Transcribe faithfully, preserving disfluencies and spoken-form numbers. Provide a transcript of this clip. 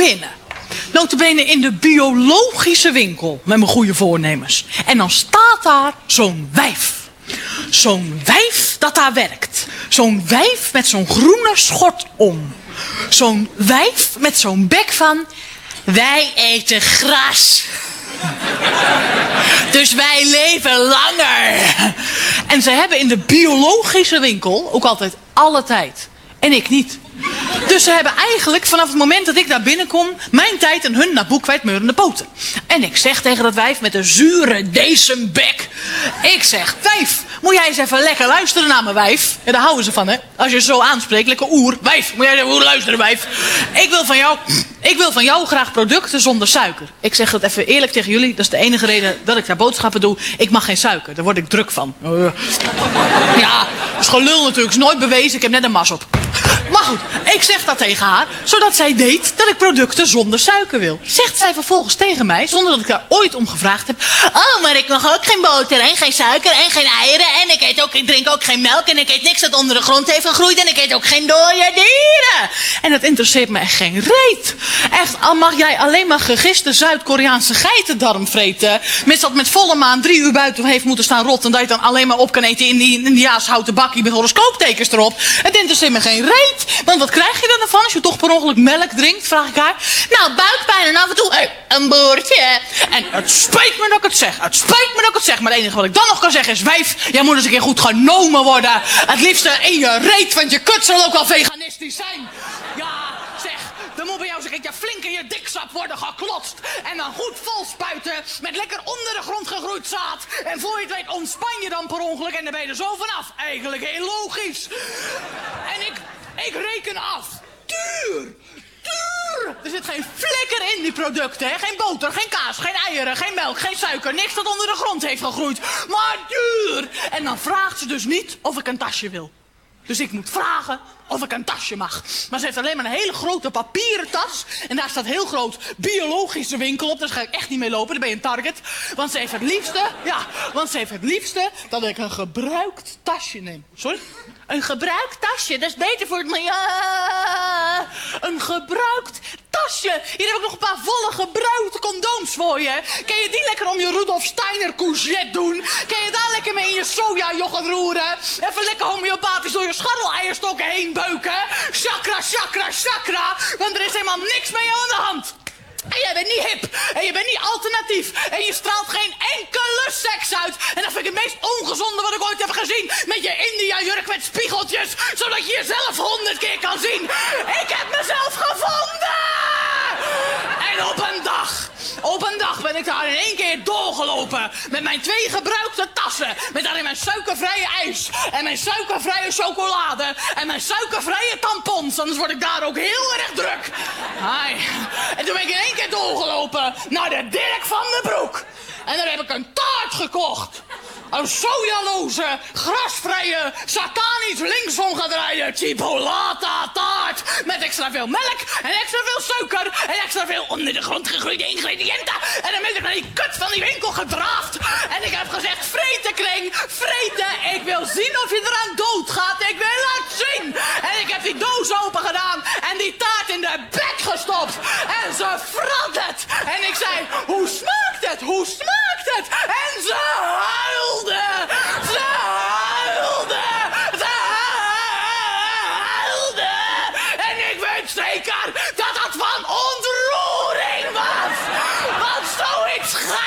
binnen. Nota bene in de biologische winkel met mijn goede voornemens. En dan staat daar zo'n wijf. Zo'n wijf dat daar werkt. Zo'n wijf met zo'n groene schort om. Zo'n wijf met zo'n bek van... Wij eten gras. Dus wij leven langer. En ze hebben in de biologische winkel ook altijd alle tijd. En ik niet. Dus ze hebben eigenlijk vanaf het moment dat ik daar binnenkom... mijn tijd en hun naar boekwijdmeurende poten. En ik zeg tegen dat wijf met een zure decembek... Ik zeg, wijf, moet jij eens even lekker luisteren naar mijn wijf? Ja, daar houden ze van, hè? Als je ze zo aanspreekt, lekker oer. Wijf, moet jij even oer luisteren, wijf? Ik wil van jou... Ik wil van jou graag producten zonder suiker. Ik zeg dat even eerlijk tegen jullie. Dat is de enige reden dat ik daar boodschappen doe. Ik mag geen suiker. Daar word ik druk van. Uh. Ja, dat is gewoon lul natuurlijk. Is nooit bewezen. Ik heb net een mas op. Maar goed, ik zeg dat tegen haar. Zodat zij weet dat ik producten zonder suiker wil. Zegt zij vervolgens tegen mij. Zonder dat ik daar ooit om gevraagd heb. Oh, maar ik mag ook geen boter en geen suiker en geen eieren. En ik, eet ook, ik drink ook geen melk. En ik eet niks dat onder de grond heeft gegroeid. En ik eet ook geen dode dieren. En dat interesseert me echt geen reet. Echt, al mag jij alleen maar gegiste Zuid-Koreaanse geitendarm vreten. Met dat met volle maan drie uur buiten heeft moeten staan rot. En dat je dan alleen maar op kan eten in die Indiaas houten bakkie met horoscooptekens erop. Het interesseert me geen reet. Want wat krijg je er dan van als je toch per ongeluk melk drinkt, vraag ik haar. Nou, buikpijn en af en toe hey, een boertje. En het spijt me dat ik het zeg. Het spijt me dat ik het zeg. Maar het enige wat ik dan nog kan zeggen is, wijf, jij moet eens een keer goed genomen worden. Het liefste in je reet, want je kut zal ook wel veganistisch zijn. Ja, zeg. Dan moet bij jou zeg ik ja flink in je diksap worden geklotst. En dan goed vol spuiten met lekker onder de grond gegroeid zaad. En voor je het weet ontspan je dan per ongeluk en dan ben je er zo vanaf. Eigenlijk heel logisch. En ik, ik reken af. Duur! Duur! Er zit geen flikker in die producten, hè? Geen boter, geen kaas, geen eieren, geen melk, geen suiker. Niks dat onder de grond heeft gegroeid. Maar duur! En dan vraagt ze dus niet of ik een tasje wil. Dus ik moet vragen of ik een tasje mag. Maar ze heeft alleen maar een hele grote papieren tas. En daar staat heel groot biologische winkel op. Daar ga ik echt niet mee lopen, dan ben je een target. Want ze heeft het liefste, ja, want ze heeft het liefste dat ik een gebruikt tasje neem. Sorry? Een gebruikt tasje, dat is beter voor het milieu. Een gebruikt tasje. Hier heb ik nog een paar volle gebruikte condooms voor je. Kan je die lekker om je Rudolf Steiner courgette doen? Kan je daar lekker mee in je sojayoghurt roeren? Even lekker homeopathisch door je scharreleierstokken heen beuken? Chakra, chakra, chakra. Want er is helemaal niks mee aan de hand. En jij bent niet hip. En je bent niet alternatief. En je straalt geen enkele seks uit. En dat vind ik het meest ongezonde wat ik ooit heb gezien. Met je India-jurk met spiegeltjes. Zodat je jezelf honderd keer kan zien. Ik heb mezelf gevonden! En op een dag... Op een dag ben ik daar in één keer doorgelopen. Met mijn twee gebruikte tassen. Met daarin mijn suikervrije ijs. En mijn suikervrije chocolade. En mijn suikervrije tampons. Anders word ik daar ook heel erg druk. Hai. En toen ben ik in één keer doorgelopen naar de Dirk van den Broek. En daar heb ik een taart gekocht. Een sojaloze, grasvrije, satanisch linksom gedraaide chipolata taart. Met extra veel melk en extra veel suiker en extra veel onder de grond gegroeide ingrediënten. En dan ben ik naar die kut van die winkel gedraafd. En ik heb gezegd, vreten kring, vreten. Ik wil zien of je eraan doodgaat. Ik wil het zien. En ik heb die doos open gedaan en die taart in de bek gestopt. En ze vrat het. En ik zei, hoe smaakt het? Hoe smaakt het? En ze huilde. Ze huilde! Ze huilde! En ik weet zeker dat